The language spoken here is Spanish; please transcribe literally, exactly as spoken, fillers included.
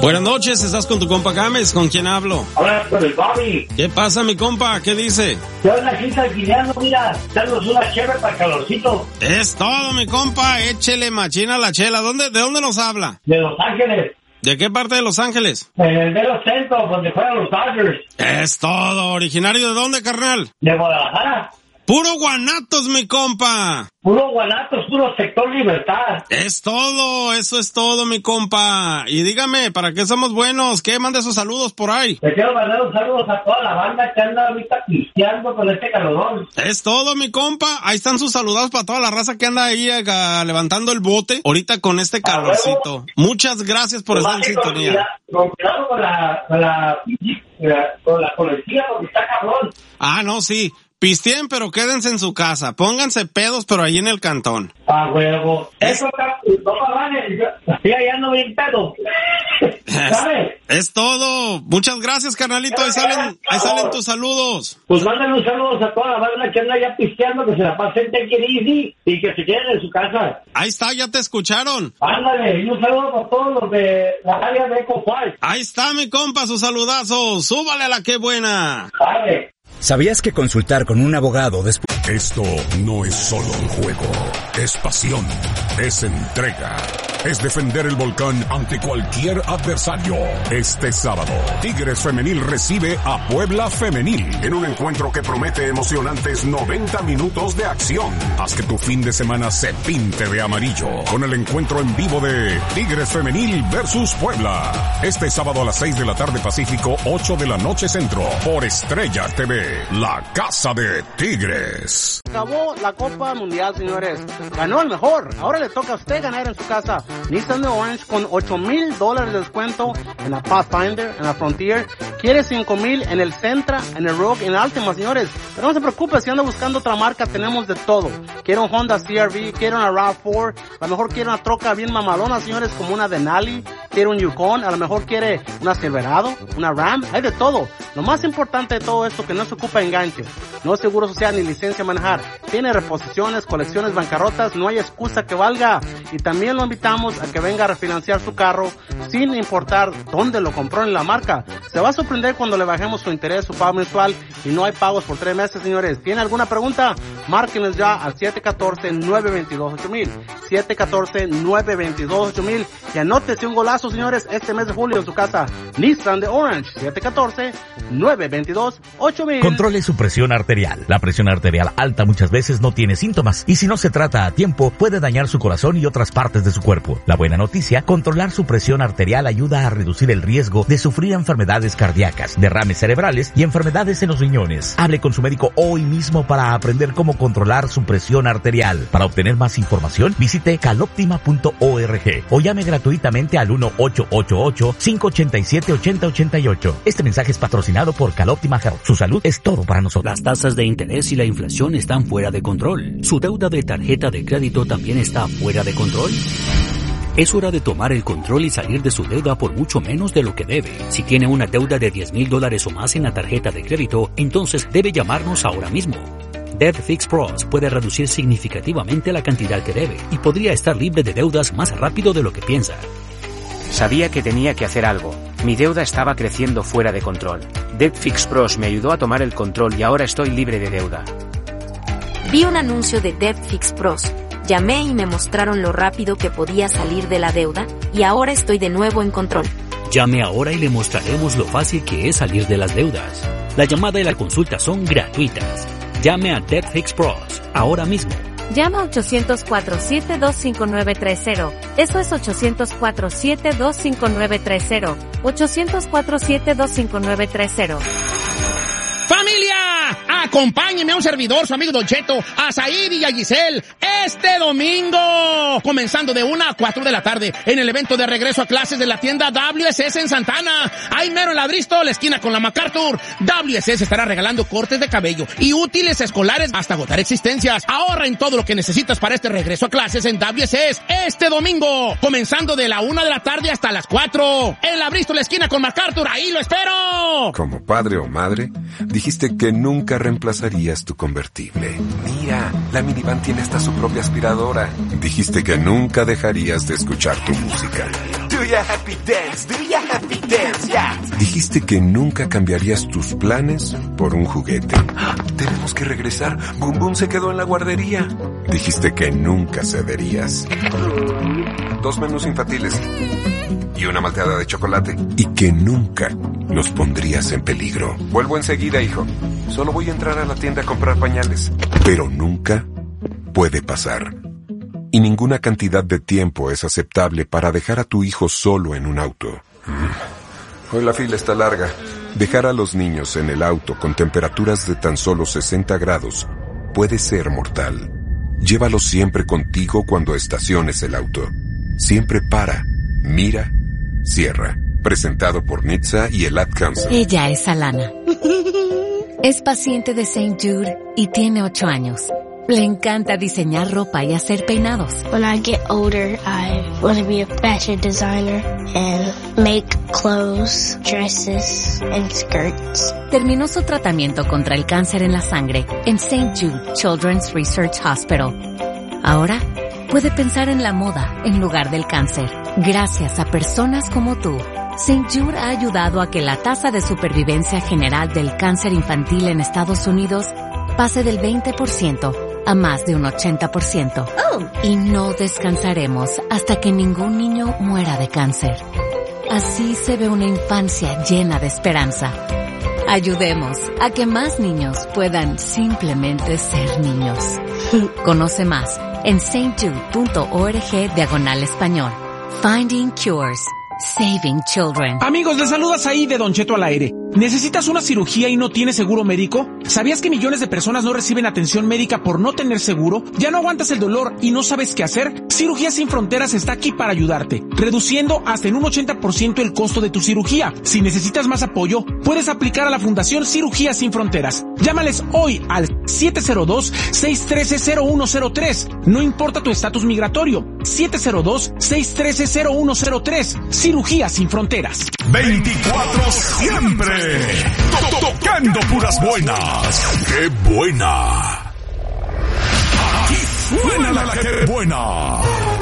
Buenas noches, estás con tu compa Gámez, ¿con quién hablo? Hola, con el Bobby. ¿Qué pasa, mi compa? ¿Qué dice? Yo aquí salquileando, mira, danos una chévere para el calorcito. Es todo, mi compa, échele machina la chela. ¿Dónde, ¿De dónde nos habla? De Los Ángeles. ¿De qué parte de Los Ángeles? En el Mero Centro, donde juegan los Dodgers. Es todo. ¿Originario de dónde, carnal? De Guadalajara. Puro Guanatos, mi compa. Puro Guanatos, puro sector Libertad. Es todo, eso es todo, mi compa. Y dígame, ¿para qué somos buenos? ¿Qué? Mande sus saludos por ahí. Le quiero mandar un saludo a toda la banda que anda ahorita pisteando con este calorón. Es todo, mi compa. Ahí están sus saludos para toda la raza que anda ahí uh, levantando el bote ahorita con este calorcito. Muchas gracias por estar en sintonía. Con cuidado con la, con la, con la policía porque está cabrón. Ah, no, sí. Pisteen, pero quédense en su casa. Pónganse pedos, pero ahí en el cantón. Ah, huevo. Eso está... No, vale. Estoy ahí ando bien pedo. ¿Sabes? Es todo. Muchas gracias, carnalito. Ahí salen, ahí salen tus saludos. Pues mándale un saludo a toda la banda que anda ya pisteando, que se la pasen take it easy y que se queden en su casa. Ahí está, ya te escucharon. Ándale, y un saludo para todos los de la área de Eco Park. Ahí está, mi compa, su saludazo. Súbale a la que buena. Vale. ¿Sabías que consultar con un abogado después... Esto no es solo un juego, es pasión, es entrega, es defender el volcán ante cualquier adversario. Este sábado, Tigres Femenil recibe a Puebla Femenil en un encuentro que promete emocionantes noventa minutos de acción. Haz que tu fin de semana se pinte de amarillo con el encuentro en vivo de Tigres Femenil versus Puebla. Este sábado a las seis de la tarde Pacífico, ocho de la noche Centro, por Estrella T V, la casa de Tigres. Acabó la Copa Mundial, señores. Ganó el mejor. Ahora le toca a usted ganar en su casa. Nissan de Orange con ocho mil dólares de descuento en la Pathfinder, en la Frontier. Quiere cinco mil en el Sentra, en el Rogue, en el Altima, señores. Pero no se preocupe, si anda buscando otra marca, tenemos de todo. Quiere un Honda C R V, quiere una RAV cuatro, a lo mejor quiere una troca bien mamalona, señores, como una Denali. Quiere un Yukon, a lo mejor quiere una Silverado, una Ram. Hay de todo. Lo más importante de todo esto, que no se ocupa enganche. No es seguro social ni licencia a manejar. Tiene reposiciones, colecciones, bancarrotas, no hay excusa que valga. Y también lo invitamos a que venga a refinanciar su carro sin importar dónde lo compró en la marca. Se va a sorprender cuando le bajemos su interés, su pago mensual, y no hay pagos por tres meses, señores. ¿Tiene alguna pregunta? Márquenos ya al siete uno cuatro, nueve dos dos, ocho mil. siete uno cuatro, nueve dos dos, ocho mil. Y anótese un golazo, señores, este mes de julio en su casa. Nissan de Orange, siete uno cuatro, nueve dos dos, ocho mil. Controle su presión arterial. La presión arterial alta muchas veces no tiene síntomas y si no se trata a tiempo puede dañar su corazón y otras partes de su cuerpo. La buena noticia, controlar su presión arterial ayuda a reducir el riesgo de sufrir enfermedades cardíacas, derrames cerebrales y enfermedades en los riñones. Hable con su médico hoy mismo para aprender cómo controlar su presión arterial. Para obtener más información, visite caloptima punto org o llame gratuitamente al uno ocho ocho ocho, cinco ocho siete, ocho cero ocho ocho. Este mensaje es patrocinado por Caloptima Health. Su salud es todo para nosotros. Las tasas de interés y la inflación están fuera de control. ¿Su deuda de tarjeta de crédito también está fuera de control? Es hora de tomar el control y salir de su deuda por mucho menos de lo que debe. Si tiene una deuda de diez mil dólares o más en la tarjeta de crédito, entonces debe llamarnos ahora mismo. Debt Fix Pros puede reducir significativamente la cantidad que debe y podría estar libre de deudas más rápido de lo que piensa. Sabía que tenía que hacer algo. Mi deuda estaba creciendo fuera de control. Debt Fix Pros me ayudó a tomar el control y ahora estoy libre de deuda. Vi un anuncio de Debt Fix Pros. Llamé y me mostraron lo rápido que podía salir de la deuda, y ahora estoy de nuevo en control. Llame ahora y le mostraremos lo fácil que es salir de las deudas. La llamada y la consulta son gratuitas. Llame a Debt Fix Pros ahora mismo. Llama a ochocientos cuatro, siete dos cinco nueve tres cero. Eso es ochocientos cuatro, siete dos cinco nueve tres cero. ochocientos cuatro, siete dos cinco nueve tres cero. ¡Familia! Acompáñeme a un servidor, su amigo Don Cheto, a Said y a Giselle, este domingo, comenzando de una a cuatro de la tarde, en el evento de regreso a clases de la tienda W S S en Santana. Ahí mero en Ladristo, la esquina con la MacArthur. W S S estará regalando cortes de cabello y útiles escolares hasta agotar existencias. Ahorra en todo lo que necesitas para este regreso a clases en W S S este domingo, comenzando de la una de la tarde hasta las cuatro. En Ladristo, la esquina con MacArthur, ahí lo espero. Como padre o madre, dijiste que nunca reemplazarías tu convertible. Mira, la minivan tiene hasta su propia aspiradora. Dijiste que nunca dejarías de escuchar tu música. Tú ya happy dance, do ya happy dance, ya. Dijiste que nunca cambiarías tus planes por un juguete. Tenemos que regresar. Boom Boom se quedó en la guardería. Dijiste que nunca cederías. Dos menús infantiles y una malteada de chocolate. Y que nunca los pondrías en peligro. Vuelvo enseguida, hijo. Solo voy a entrar a la tienda a comprar pañales. Pero nunca puede pasar. Y ninguna cantidad de tiempo es aceptable para dejar a tu hijo solo en un auto. Hoy la fila está larga. Dejar a los niños en el auto con temperaturas de tan solo sesenta grados puede ser mortal. Llévalos siempre contigo cuando estaciones el auto. Siempre para, mira, cierra. Presentado por N H T S A y el Ad Council. Ella es Alana. Es paciente de Saint Jude y tiene ocho años. Le encanta diseñar ropa y hacer peinados. When I get older, I want to be a fashion designer and make clothes, dresses, and skirts. Terminó su tratamiento contra el cáncer en la sangre en Saint Jude Children's Research Hospital. Ahora puede pensar en la moda en lugar del cáncer. Gracias a personas como tú, Saint Jude ha ayudado a que la tasa de supervivencia general del cáncer infantil en Estados Unidos pase del veinte por ciento a más de un ochenta por ciento. Oh. Y no descansaremos hasta que ningún niño muera de cáncer. Así se ve una infancia llena de esperanza. Ayudemos a que más niños puedan simplemente ser niños. Conoce más en saintjude.org diagonal español. Finding Cures. Saving Children. Amigos, les saludas ahí de Don Cheto al aire. ¿Necesitas una cirugía y no tienes seguro médico? ¿Sabías que millones de personas no reciben atención médica por no tener seguro? ¿Ya no aguantas el dolor y no sabes qué hacer? Cirugías Sin Fronteras está aquí para ayudarte, reduciendo hasta en un ochenta por ciento el costo de tu cirugía. Si necesitas más apoyo, puedes aplicar a la Fundación Cirugías Sin Fronteras. Llámales hoy al siete cero dos, seis uno tres, cero uno cero tres. No importa tu estatus migratorio. siete cero dos, seis uno tres, cero uno cero tres. Cirugías Sin Fronteras. veinticuatro siempre. Tocando puras buenas. ¡Qué buena! Aquí suena la que buena.